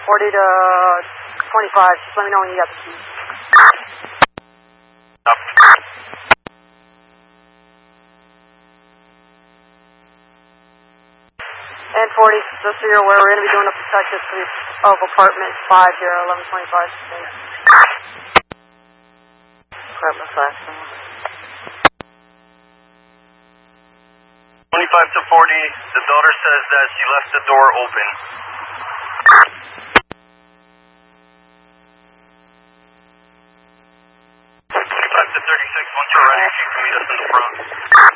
40 to 25. Just let me know when you got the key. Up. And 40, just so you're aware, we're going to be doing a protective sweep of apartment 5 here, 1125. Apartment 5. 25 to 40, the daughter says that she left the door open.